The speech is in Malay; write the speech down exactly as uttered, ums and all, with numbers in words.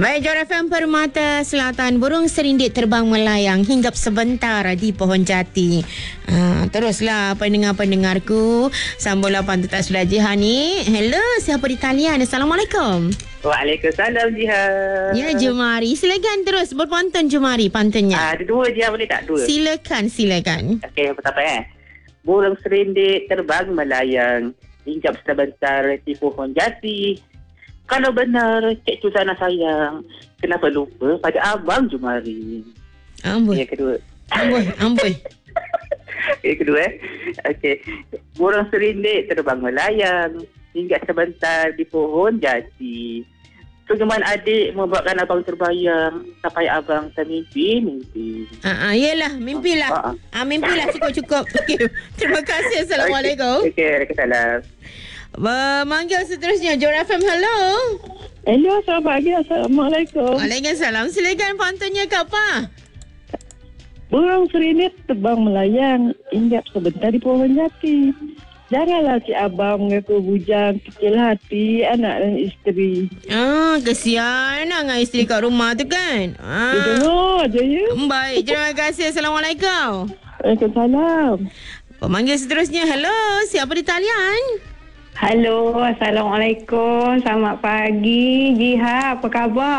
Baik, Johor F M Permata Selatan. Burung serindit terbang melayang hinggap sebentar di pohon jati. Ha, teruslah pendengar-pendengarku. Sambung lapan tetap sudah Jihan ni. Hello, siapa di talian? Assalamualaikum. Waalaikumsalam Jihan. Ya, Jumari. Silakan terus berpantun Jumari pantunnya. Ah, ada dua Jihan, boleh tak? Dua. Silakan, silakan. Okey, pertama eh. Burung serindit terbang melayang hinggap sebentar di pohon jati. Kalau benar Cik Suzana sayang, kenapa lupa pada Abang Jumari? Amboi. Yang kedua. Amboi, amboi. Yang kedua eh. Okey. Burung serindit terbang melayang hinggap sebentar di pohon jati. Cuma adik membuatkan abang terbayang sampai abang termimpi-mimpi. Ah, ah, yelah, mimpilah. Ah, Ah, ah mimpilah cukup-cukup. Okay. Terima kasih. Assalamualaikum. Okey, okay, waalaikumsalam. Memanggil seterusnya Johor F M. Hello. Hello, selamat pagi. Assalamualaikum. Waalaikumsalam. Silakan pantunnya Kak Pa. Burung serindit terbang melayang hinggap sebentar di pohon jati. Janganlah si abang mengaku bujang, kecil hati, anak dan isteri. Ah, kesian dengan isteri kat rumah tu kan. Ah. Dia dengar je ya. Baik, terima kasih. Assalamualaikum. Waalaikumsalam. Pemanggil seterusnya. Hello, siapa di talian? Halo, Assalamualaikum. Selamat pagi. Jiha, apa khabar?